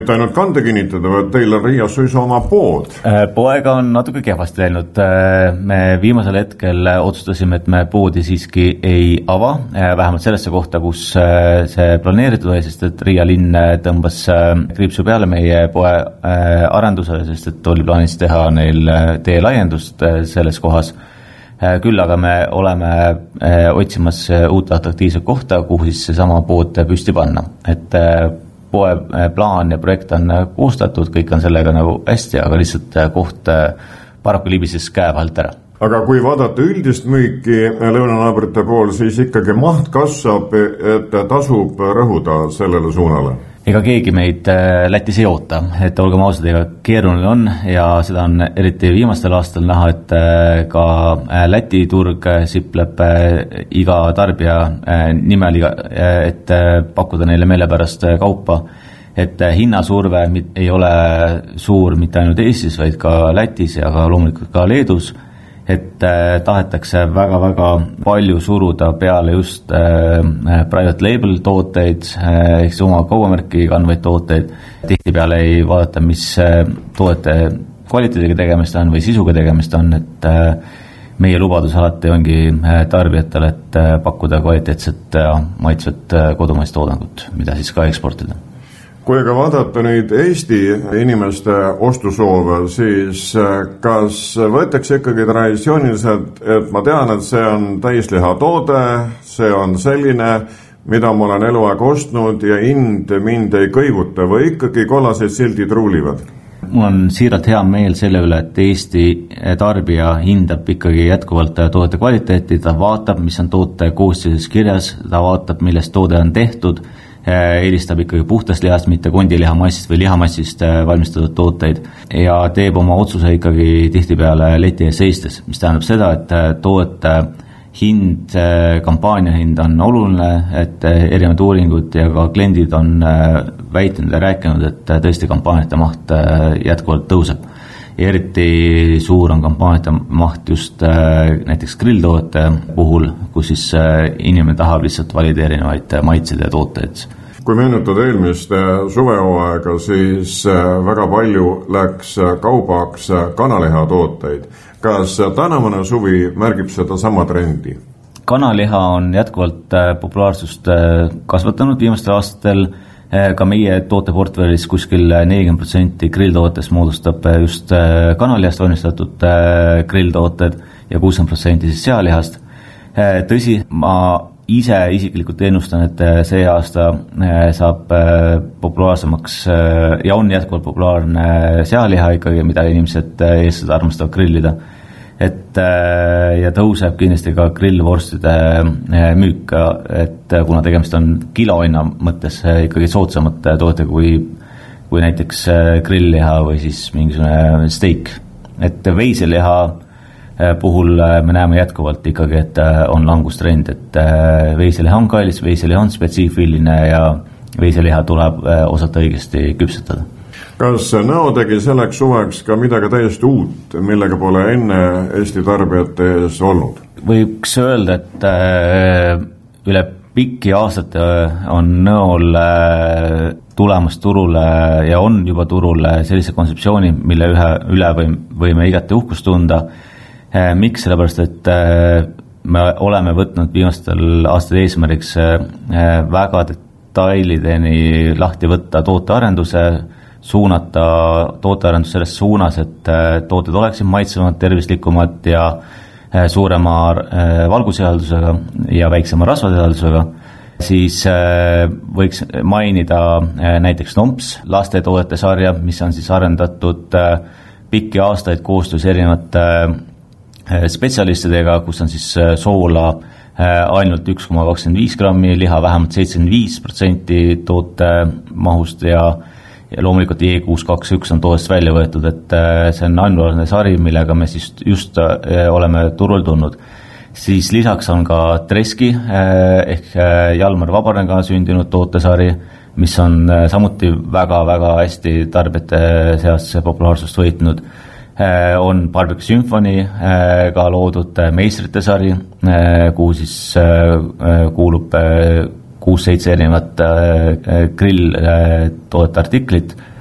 ainult kande kinnitada, et teil on Riias suisa oma pood. Poega on natuke kehvasti läinud. Me viimasel hetkel otsustasime, et me poodi siiski ei ava, vähemalt sellesse kohta, kus see planeeritud oli, sest et Riia linn tõmbas kriipsu peale meie poe arendusele, sest et oli plaanis teha neil teelaiendust selles kohas. Küll aga me oleme otsimas uut atraktiivset kohta, kuhu siis seesama pood püsti panna, et poe plaan ja projekt on koostatud, kõik on sellega nagu hästi, aga lihtsalt koht paraku libises käe vahelt ära. Aga kui vaadata üldist müüki lõunanaabrite pool, siis ikkagi maht kasvab, et tasub rõhuda sellele suunale. Ega keegi meid Lätis ei oota, et olgem ausad, ega keeruline on ja seda on eriti viimastel aastal näha, et ka Läti turg sipleb iga tarbija nimel, et pakkuda neile meelepärast kaupa, et hinnasurve ei ole suur mitte ainult Eestis, vaid ka Lätis ja ka loomulikult ka Leedus, et tahetakse väga-väga palju suruda peale just private label tooteid, ehk see oma kaubamärki kandvaid tooteid. Tihtipeale ei vaadata, mis toodete kvaliteediga tegemist on või sisuga tegemist on, et meie lubadus alati ongi tarbijatele, et pakkuda kvaliteetset maitsvat kodumaist toodangut, mida siis ka eksportida. Kui aga vaadata nüüd Eesti inimeste ostusoove, siis kas võetakse ikkagi traditsiooniliselt, et ma tean, et see on täisliha toode, see on selline, mida ma olen eluaeg ostnud ja hind mind ei kõiguta või ikkagi kollased sildid ruulivad? Mul on siiralt hea meel selle üle, et Eesti tarbija hindab ikkagi jätkuvalt toodete kvaliteeti, ta vaatab, mis on toote koostises kirjas, ta vaatab, millest toode on tehtud, eelistab ikkagi puhtast lihast, mitte kondilihamassist või lihamassist valmistatud tooteid ja teeb oma otsuse ikkagi tihtipeale leti ees seistes, mis tähendab seda, et toodete hind, kampaania hind on oluline, et erinevad uuringud ja ka kliendid on väitnud ja rääkinud, et tõesti kampaaniate maht jätkuvalt tõuseb. Ja eriti suur on kampaaniate maht just näiteks grilltoodete puhul, kus siis inimene tahab lihtsalt valida erinevaid maitseid ja tooteid. Kui meenutada eelmist suvehooaega, siis väga palju läks kaubaks kanaliha tooteid. Kas tänavune suvi märgib seda sama trendi? Kanaliha on jätkuvalt populaarsust kasvatanud viimastel aastatel. Ka meie tooteportfellis kuskil 40% grilltootest moodustab just kanalihast valmistatud grilltooted ja 60% siis sealihast. Tõsi, ma ise isiklikult ennustan, et see aasta saab populaarsemaks ja on jätkuvalt populaarne sealiha ikkagi, mida inimesed eestlased armastavad grillida. Ja tõuseb kindlasti ka grillvorstide müük, et kuna tegemist on kilohinna mõttes ikkagi soodsamad toote kui näiteks grillliha või siis mingisugune steak. Et veiseliha puhul me näeme jätkuvalt ikkagi, et on langustrend, et veiseliha on kallis, veiseliha on spetsiifiline ja veiseliha tuleb osata õigesti küpsetada. Kas Näo tegi selleks suveks ka midagi täiesti uut, millega pole enne Eesti tarbijate ees olnud? Võiks öelda, et üle pikki aastate on Nõol tulemas turule ja on juba turule sellise kontseptsiooni, mille üle võime igati uhkust tunda. Miks? Sellepärast, et me oleme võtnud viimastel aastal eesmärgiks väga detailideni lahti võtta tootearenduse, suunata tootearendus selles suunas, et tooted oleksid maitsevamad, tervislikumad ja suurema valgusisaldusega ja väiksema rasvasisaldusega, siis võiks mainida näiteks Nomps lastetoodete sarja, mis on siis arendatud pikki aastaid koostöös erinevate spetsialistidega, kus on siis soola ainult 1,25 grammi, liha vähemalt 75% toote mahust ja loomulikult E621 on toodest välja võetud, et see on ainulaadne sari, millega me siis just oleme turul tulnud. Siis lisaks on ka Treski ehk Jalmar Vabarnega sündinud tootesari, mis on samuti väga-väga hästi tarbijate seas populaarsust võitnud. On Barbecue Symphony ka loodud meistrite sari, kuhu siis kuulub 6-7 erinevat grilltoodete artiklit